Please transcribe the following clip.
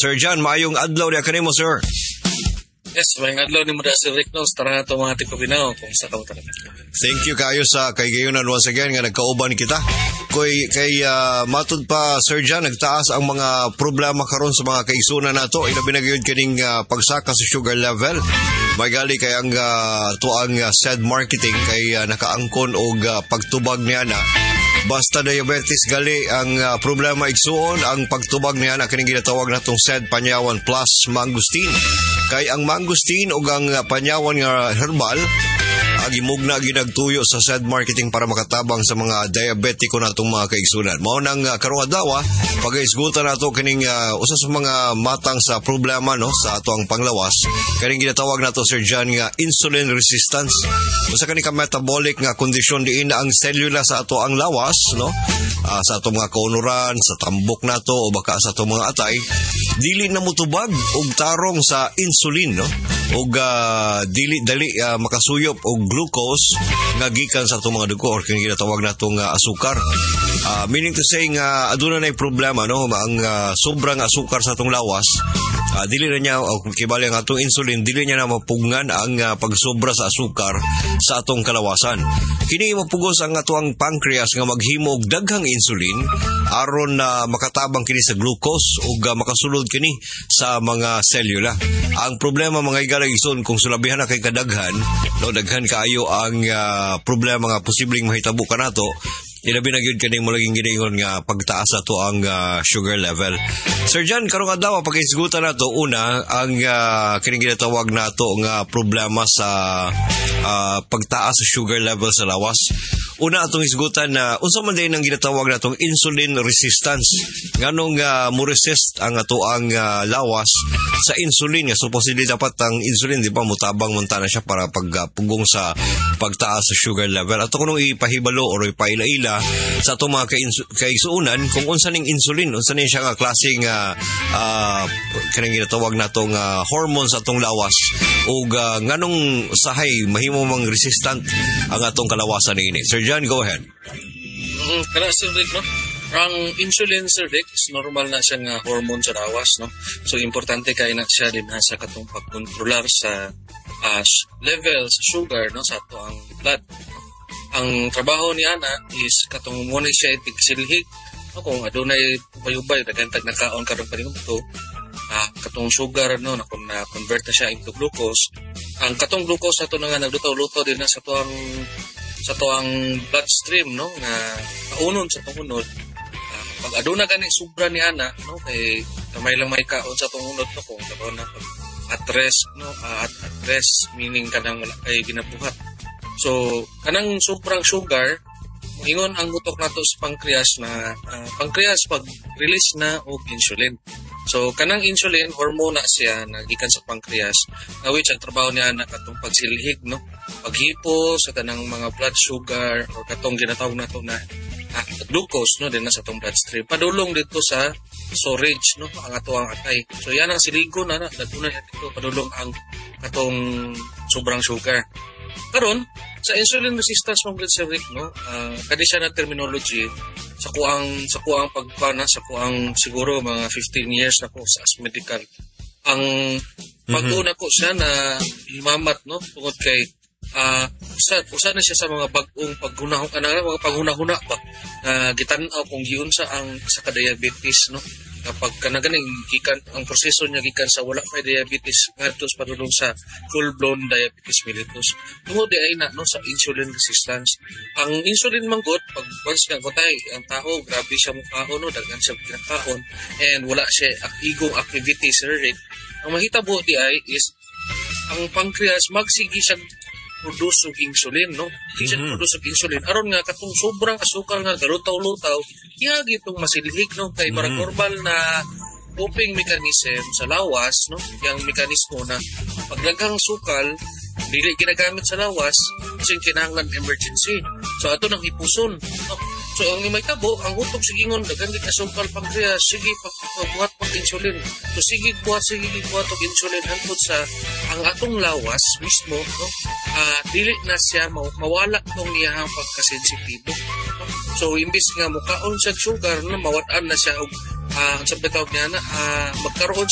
Sir John, maayong adlaw niya kanimo, sir. Yes, maayong adlaw ni Muda Sir Rick, no? Tara na ito mga tipabinaw kung sa kong talaga. Thank you kayo sa kay gayunan once again nga nagkauban kita. Kay matud pa Sir John, nagtaas ang mga problema karon sa mga kaigsunan nato. Ilabi na gyud kining pagsaka sa sugar level. Magali kay ang tuang said marketing kay nakaangkon og pagtubag niya na basta diabetes gali ang problema igsuon, ang pagtubag niya na kining ginatawag natong said panyawan plus mangustin. Kay ang mangustin ug ang panyawan nga herbal agimugna ginagtuyo sa said marketing para makatabang sa mga diabetiko natong mga kaigsunan. Mao nang karong adlaw pagaisgutan nato kining usa sa mga matang sa problema no sa ato ang panglawas. Kining ginatawag nato Sir John nga insulin resistance. Usa kani ka metabolic nga kondisyon diin ang selula sa ato ang lawas no. Sa ato mga kaunuran, sa tambok nato o baka sa ato mga atay dili na mutubag og tarong sa insulin no. Og dili dali makasuyop og glucose nga gikan sa atong mga dugo or kini ginatawag natong asukar. Meaning to say nga aduna nay problema no ang sobrang asukar sa atong lawas. Dili na niya kibali ang atong insulin dili niya na mapugngan ang pagsobra sa asukar sa atong kalawasan. Kini mapugos ang atoang pancreas nga maghimo og daghang insulin aron na makatabang kini sa glucose ug makasulod kini sa mga selula. Ang problema mga igalaison kung sulabihan na kay kadaghan no daghan kaayo ang problema nga posibleng mahitabo kanato. Ilabi na gyud kaning mulaging giningon nga pagtaas ato ang sugar level. Sir John, karong adlaw paghisgutan nato una ang kining ginatawag nato nga problema sa pagtaas sa sugar level sa lawas. Una atong isgutan na unsa man din ang ginatawag natong insulin resistance. Nganong mo resist ang ato ang lawas sa insulin nga supposedly dapat ang insulin di ba mutabang man na siya para pagpugong sa pagtaas sa sugar level. Ato kunong ipahibalo or ipaila-ila sa atong mga kaigsuunan kung unsa ning insulin, unsa ning siya nga klaseng kanang ginatawag natong hormone sa atong lawas ug nganong sahay mahimo mang resistant ang atong kalawasan niini. Sir John, go ahead. Kana Sir Rick, no? Ang insulin, Sir Rick, is normal na siya nga hormone sa lawas, no? So importante kay na siya din sa katong pagkontrolar sa level sa sugar no sa ato ang blood. Ang trabaho ni ana is katong mo ni siya itigsilhig no kung adunay ubay-ubay dagantag nakaon karon pa to katong sugar no na kung na-convert na siya into glucose. Ang katong glucose ato nga nagluto-luto din na sa tuang bloodstream no nga kaunon sa tungunod. Pag aduna gani sobra ni ana no kay kamay lang may kaon sa tungunod no kung karon na at rest no at rest meaning kanang wala kay ginabuhat. So kanang sobrang sugar ingon ang butok nato sa pancreas na pancreas pag release na og insulin. So kanang insulin hormone na siya na gikan sa pancreas nga which ang trabaho niya na katong pagsilhig no paghipo sa tanang mga blood sugar o katong ginatawag nato na glucose no din na sa atong bloodstream padulong dito sa storage no ang ato ang atay. So yan ang siligo na naduna dito padulong ang katong sobrang sugar. Karon sa insulin resistance mga Sir Rick no kadi siya na terminology sa kuang pagkana sa kuang siguro mga 15 years na ko sa medical ang pag-una ko siya na himamat no tungod kay usa na siya sa mga bag-ong paghunahon mga paghunahuna ba gitan-aw kung giunsa ang sa diabetes no kapag kanaganing gikan ang proseso niya gikan sa wala pa diabetes ngadto sa padulong sa full-blown diabetes mellitus tungod di ay na no sa insulin resistance. Ang insulin manggot pag once nga gotay ang tao grabe siya mukhaon no daghan siya kinakaon and wala siya igong activity Sir Rick. Ang mahitabo di ay is ang pancreas magsigi siya produce og insulin no siya produce og insulin aron nga katong sobrang asukal nga galutaw-lutaw iya gitong masilhig no kay para normal na coping mechanism sa lawas no yang mekanismo na pagdaghang sukal dili ginagamit sa lawas kasi kinahanglan emergency so ato nang ipuson no? So ang may tabo ang utok sigingon daghan gid asukal pancreas sige pagbuhat pag insulin so sige buhat og insulin hangtod sa ang atong lawas mismo no dili na siya mawala tong iyang pagkasensitibo no? So imbis nga mukaon sa sugar no mawat-an na siya og ang sabi tawag niya na magkaroon